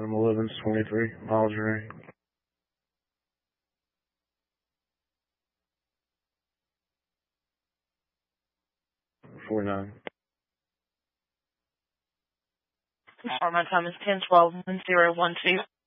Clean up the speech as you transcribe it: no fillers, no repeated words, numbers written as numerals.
1123, miles remaining. 49. My time is 10-12-1012.